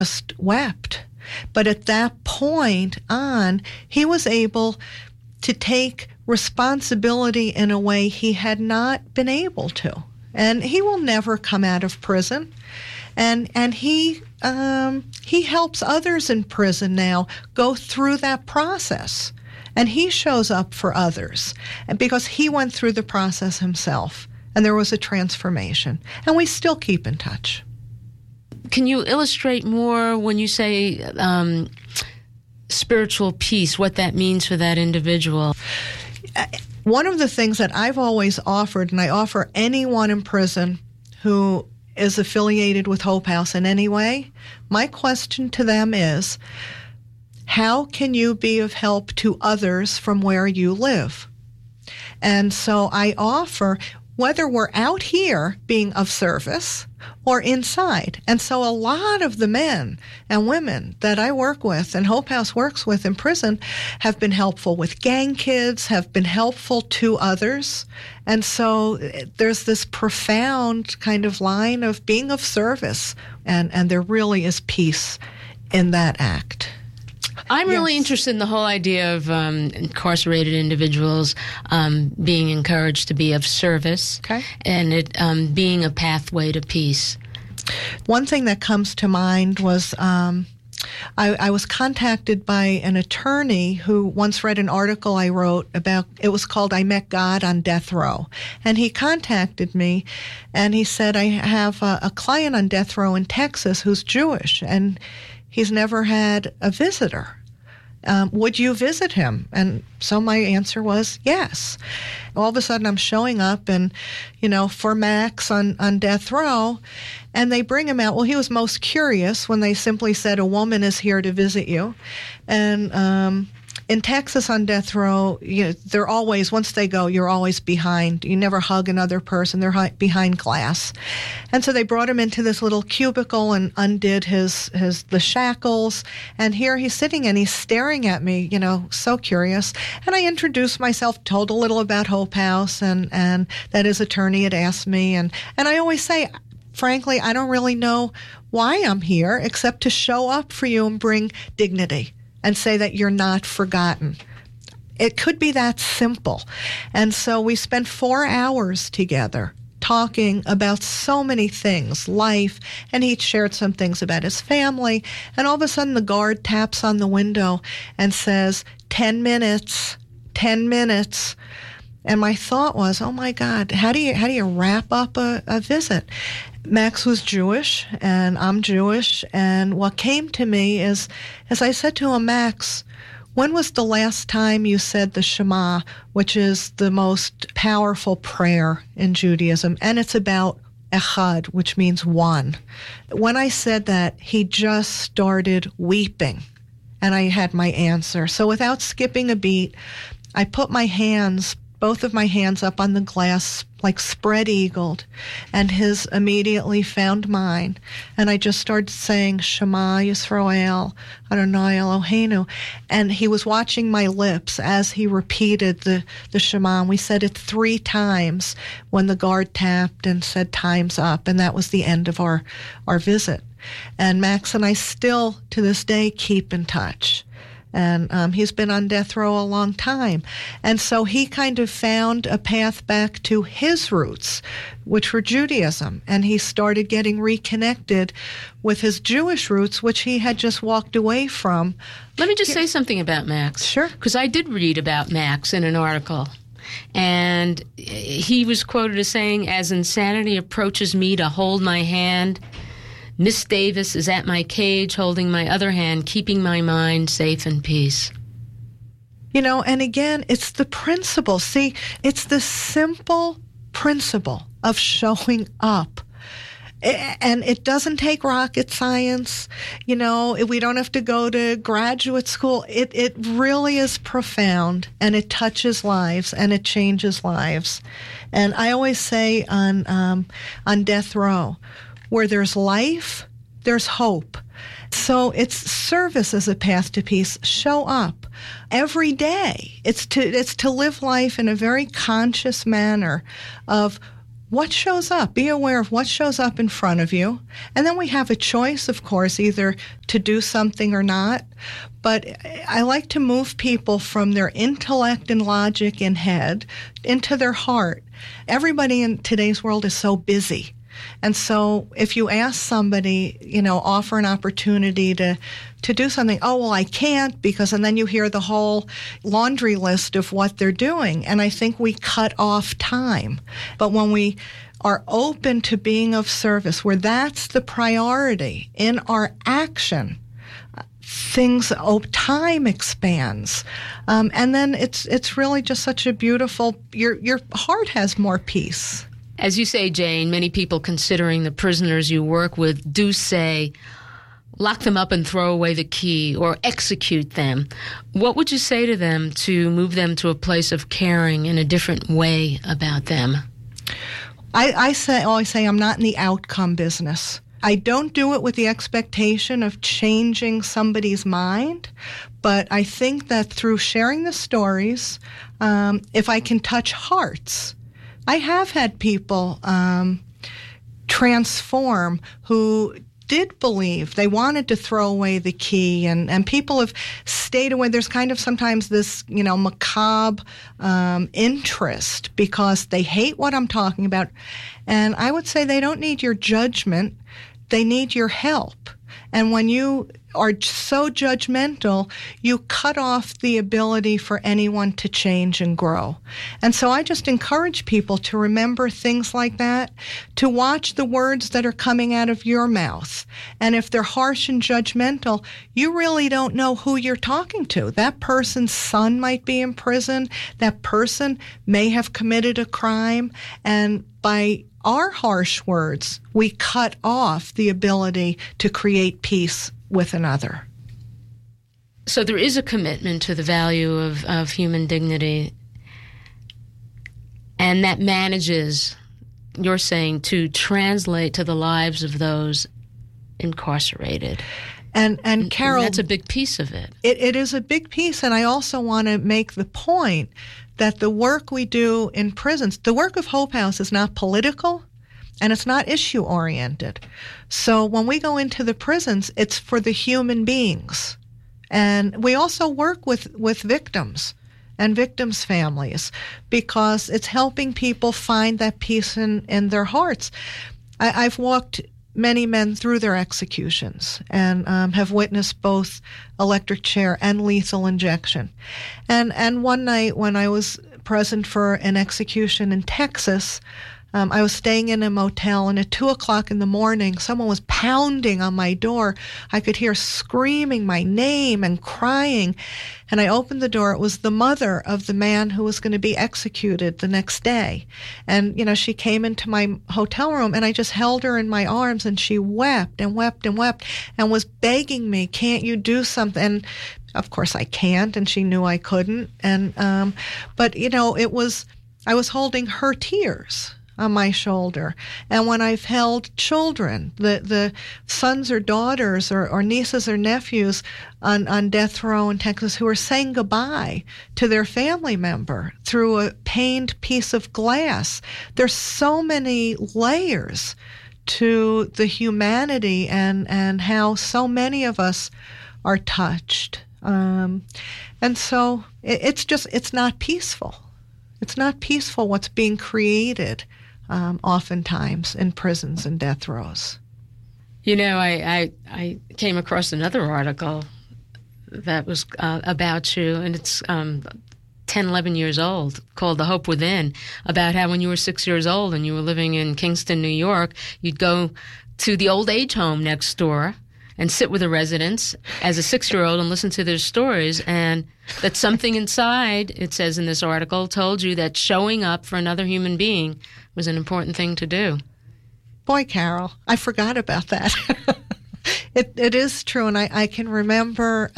just wept. But at that point on, he was able to take responsibility in a way he had not been able to. And he will never come out of prison. And he helps others in prison now go through that process. And he shows up for others, and because he went through the process himself, and there was a transformation. And we still keep in touch. Can you illustrate more when you say spiritual peace, what that means for that individual? One of the things that I've always offered, and I offer anyone in prison who is affiliated with Hope House in any way, my question to them is, how can you be of help to others from where you live? And so I offer, whether we're out here being of service or inside. And so a lot of the men and women that I work with and Hope House works with in prison have been helpful with gang kids, have been helpful to others. And so there's this profound kind of line of being of service, and there really is peace in that act. I'm really interested in the whole idea of incarcerated individuals being encouraged to be of service, and it being a pathway to peace. One thing that comes to mind was I was contacted by an attorney who once read an article I wrote about, it was called I Met God on Death Row. And he contacted me and he said, I have a client on death row in Texas who's Jewish and he's never had a visitor. Would you visit him? And so my answer was yes. All of a sudden I'm showing up and, for Max on death row, and they bring him out. Well, he was most curious when they simply said, a woman is here to visit you. And in Texas on death row, they're always, once they go, you're always behind. You never hug another person. They're behind glass. And so they brought him into this little cubicle and undid the shackles. And here he's sitting and he's staring at me, so curious. And I introduced myself, told a little about Hope House and that his attorney had asked me. And I always say, frankly, I don't really know why I'm here except to show up for you and bring dignity and say that you're not forgotten. It could be that simple. And so we spent 4 hours together talking about so many things, life, and he shared some things about his family. And all of a sudden the guard taps on the window and says, 10 minutes, 10 minutes. And my thought was, oh my God, how do you wrap up a visit? Max was Jewish, and I'm Jewish, and what came to me is, as I said to him, Max, when was the last time you said the Shema, which is the most powerful prayer in Judaism, and it's about echad, which means one. When I said that, he just started weeping, and I had my answer. So without skipping a beat, I put both of my hands up on the glass, like spread-eagled, and his immediately found mine. And I just started saying, Shema Yisrael, Adonai Eloheinu. And he was watching my lips as he repeated the Shema. And we said it 3 times when the guard tapped and said, time's up. And that was the end of our visit. And Max and I still, to this day, keep in touch. And he's been on death row a long time. And so he kind of found a path back to his roots, which were Judaism. And he started getting reconnected with his Jewish roots, which he had just walked away from. Let me just say something about Max. Sure. Because I did read about Max in an article. And he was quoted as saying, as insanity approaches me to hold my hand, Miss Davis is at my cage, holding my other hand, keeping my mind safe in peace. And again, it's the principle. See, it's the simple principle of showing up. And it doesn't take rocket science. We don't have to go to graduate school. It really is profound, and it touches lives, and it changes lives. And I always say on death row, where there's life, there's hope. So it's service as a path to peace. Show up every day. It's to live life in a very conscious manner of what shows up. Be aware of what shows up in front of you. And then we have a choice, of course, either to do something or not. But I like to move people from their intellect and logic and head into their heart. Everybody in today's world is so busy. And so if you ask somebody, offer an opportunity to do something, oh, well, I can't because, and then you hear the whole laundry list of what they're doing. And I think we cut off time. But when we are open to being of service, where that's the priority in our action, time expands. And then it's really just such a beautiful, your heart has more peace. As you say, Jane, many people considering the prisoners you work with do say, lock them up and throw away the key or execute them. What would you say to them to move them to a place of caring in a different way about them? I always say I'm not in the outcome business. I don't do it with the expectation of changing somebody's mind, but I think that through sharing the stories, if I can touch hearts, I have had people transform who did believe they wanted to throw away the key, and people have stayed away. There's kind of sometimes this, macabre interest because they hate what I'm talking about. And I would say they don't need your judgment. They need your help. And when you are so judgmental, you cut off the ability for anyone to change and grow. And so I just encourage people to remember things like that, to watch the words that are coming out of your mouth. And if they're harsh and judgmental, you really don't know who you're talking to. That person's son might be in prison. That person may have committed a crime. And by our harsh words, we cut off the ability to create peace with another. So there is a commitment to the value of human dignity, and that manages, you're saying, to translate to the lives of those incarcerated. And Carol, that's a big piece of it. It is a big piece, and I also want to make the point that the work we do in prisons, the work of Hope House is not political, and it's not issue-oriented. So when we go into the prisons, it's for the human beings. And we also work with victims and victims' families because it's helping people find that peace in their hearts. I've walked many men through their executions and have witnessed both electric chair and lethal injection. And one night when I was present for an execution in Texas, I was staying in a motel, and at 2 o'clock in the morning, someone was pounding on my door. I could hear screaming my name and crying. And I opened the door. It was the mother of the man who was going to be executed the next day. And, she came into my hotel room, and I just held her in my arms, and she wept and wept and wept and was begging me, can't you do something? And of course I can't, and she knew I couldn't. And but, I was holding her tears on my shoulder. And when I've held children, the sons or daughters or nieces or nephews on death row in Texas who are saying goodbye to their family member through a pained piece of glass, there's so many layers to the humanity and how so many of us are touched. And so it's not peaceful. It's not peaceful what's being created oftentimes in prisons and death rows. I came across another article that was about you, and it's 10, 11 years old, called The Hope Within, about how when you were 6 years old and you were living in Kingston, New York, you'd go to the old age home next door and sit with the residents as a 6-year-old and listen to their stories, and that something inside, it says in this article, told you that showing up for another human being was an important thing to do. Boy, Carol, I forgot about that. It is true, and I can remember.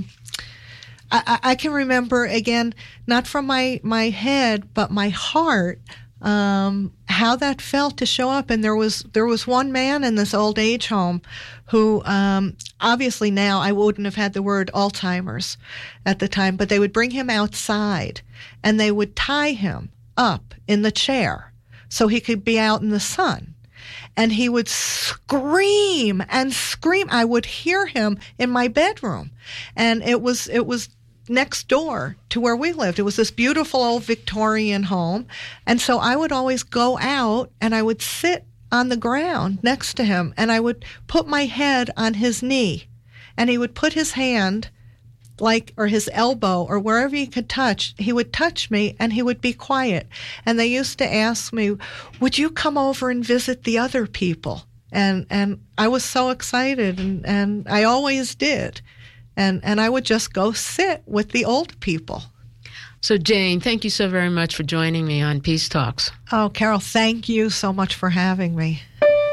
I can remember again, not from my head, but my heart. How that felt to show up. And there was one man in this old age home who, obviously now I wouldn't have had the word Alzheimer's at the time, but they would bring him outside and they would tie him up in the chair so he could be out in the sun. And he would scream and scream. I would hear him in my bedroom. And it was next door to where we lived. It was this beautiful old Victorian home. And so I would always go out and I would sit on the ground next to him and I would put my head on his knee. And he would put his hand or his elbow or wherever he could touch, he would touch me and he would be quiet. And they used to ask me, would you come over and visit the other people? And I was so excited and I always did. And I would just go sit with the old people. So Jane, thank you so very much for joining me on Peace Talks. Oh, Carol, thank you so much for having me.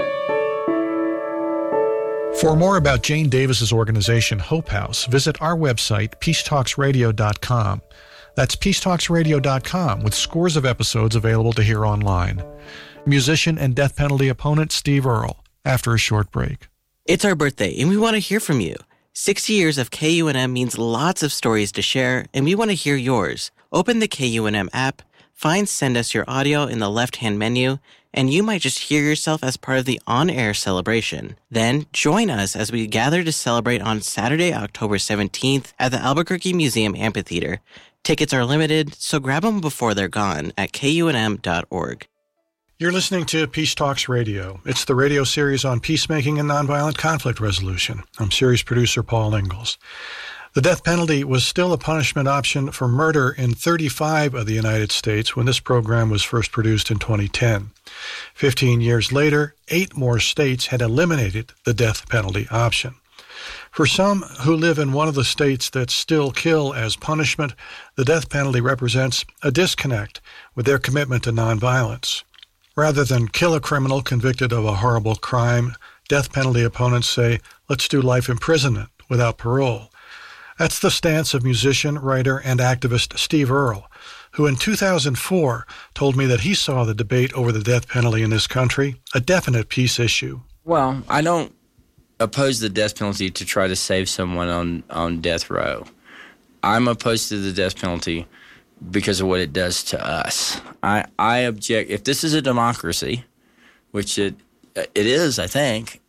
For more about Jane Davis's organization, Hope House, visit our website, peacetalksradio.com. That's peacetalksradio.com, with scores of episodes available to hear online. Musician and death penalty opponent Steve Earle, after a short break. It's our birthday, and we want to hear from you. 60 years of KUNM means lots of stories to share, and we want to hear yours. Open the KUNM app, find Send Us Your Audio in the left-hand menu, and you might just hear yourself as part of the on-air celebration. Then join us as we gather to celebrate on Saturday, October 17th at the Albuquerque Museum Amphitheater. Tickets are limited, so grab them before they're gone at kunm.org. You're listening to Peace Talks Radio. It's the radio series on peacemaking and nonviolent conflict resolution. I'm series producer Paul Ingalls. The death penalty was still a punishment option for murder in 35 of the United States when this program was first produced in 2010. 15 years later, 8 more states had eliminated the death penalty option. For some who live in one of the states that still kill as punishment, the death penalty represents a disconnect with their commitment to nonviolence. Rather than kill a criminal convicted of a horrible crime, death penalty opponents say, let's do life imprisonment without parole. That's the stance of musician, writer, and activist Steve Earle, who in 2004 told me that he saw the debate over the death penalty in this country a definite peace issue. Well, I don't oppose the death penalty to try to save someone on death row. I'm opposed to the death penalty because of what it does to us. I object. If this is a democracy, which it is, I think,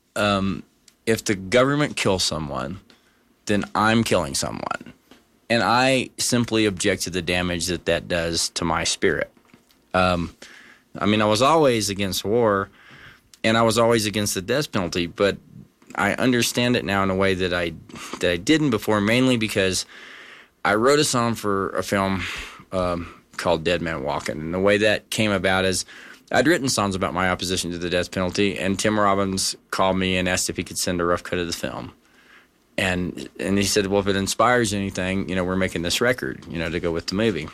if the government kills someone, then I'm killing someone. And I simply object to the damage that does to my spirit. I was always against war, and I was always against the death penalty, but I understand it now in a way that I didn't before, mainly because I wrote a song for a film called Dead Man Walking. And the way that came about is I'd written songs about my opposition to the death penalty, and Tim Robbins called me and asked if he could send a rough cut of the film. And he said, well, if it inspires anything, we're making this record, to go with the movie.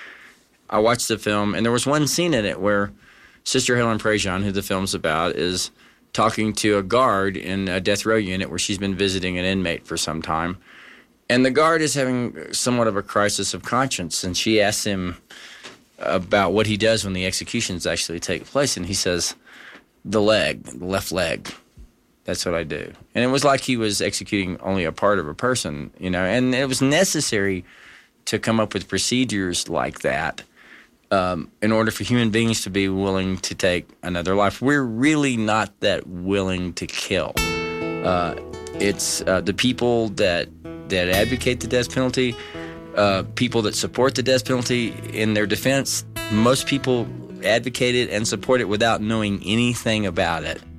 I watched the film, and there was one scene in it where Sister Helen Prejean, who the film's about, is talking to a guard in a death row unit where she's been visiting an inmate for some time. And the guard is having somewhat of a crisis of conscience, and she asks him about what he does when the executions actually take place. And he says, the left leg. That's what I do. And it was like he was executing only a part of a person, and it was necessary to come up with procedures like that in order for human beings to be willing to take another life. We're really not that willing to kill. It's the people that advocate the death penalty, people that support the death penalty in their defense. Most people advocate it and support it without knowing anything about it.